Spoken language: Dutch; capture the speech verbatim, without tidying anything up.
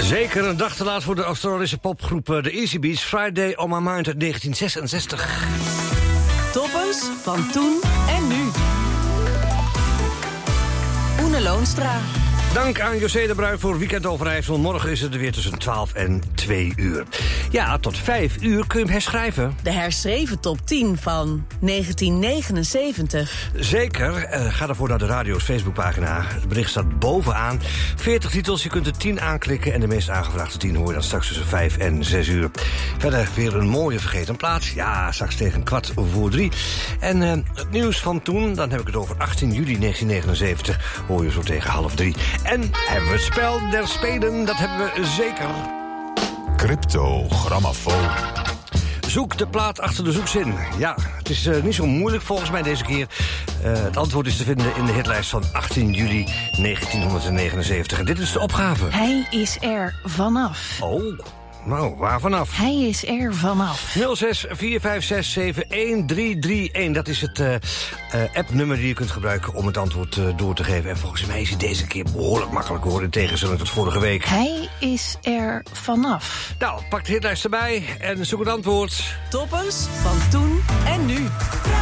Zeker een dag te laat voor de Australische popgroep The Easy Beats. Friday on My Mind uit negentien zesenzestig. Toppers van toen en nu. Oene Loonstra. Dank aan José de Bruin voor Weekend Overijssel. Morgen is het er weer tussen twaalf en twee uur. Ja, tot vijf uur kun je hem herschrijven. De herschreven top tien van negentien negenenzeventig. Zeker. Uh, ga daarvoor naar de radio's Facebookpagina. Het bericht staat bovenaan. veertig titels, je kunt er tien aanklikken. En de meest aangevraagde tien hoor je dan straks tussen vijf en zes uur. Verder weer een mooie vergeten plaats. Ja, straks tegen kwart voor drie. En uh, het nieuws van toen, dan heb ik het over achttien juli negentien negenenzeventig. Hoor je zo tegen half drie. En hebben we het spel der spelen, dat hebben we zeker. Cryptogrammofoon. Zoek de plaat achter de zoekzin. Ja, het is uh, niet zo moeilijk volgens mij deze keer. Uh, het antwoord is te vinden in de hitlijst van achttien juli negentien negenenzeventig. En dit is de opgave. Hij is er vanaf. Oh, nou, waar vanaf? Hij is er vanaf. nul zes vier vijf zes zeven een drie drie een. Dat is het uh, uh, appnummer die je kunt gebruiken om het antwoord uh, door te geven. En volgens mij is hij deze keer behoorlijk makkelijk hoor, in tegenstelling tot vorige week. Hij is er vanaf. Nou, pak de hitlijst erbij en zoek het antwoord. Toppers van toen en nu.